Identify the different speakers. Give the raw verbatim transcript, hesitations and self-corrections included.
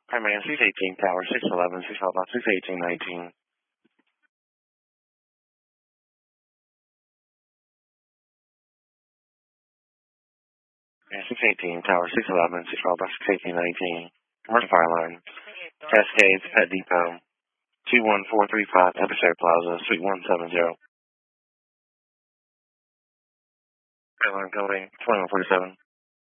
Speaker 1: Primary six eighteen, Tower six eleven, six Alpha six eighteen nineteen. six eighteen, Tower six eleven, six Alpha six eighteen nineteen. Commercial fire line. Cascades, Pet Depot. two one four three five, Episode Plaza, Suite one seventy. Fire line coding, twenty-one forty-seven.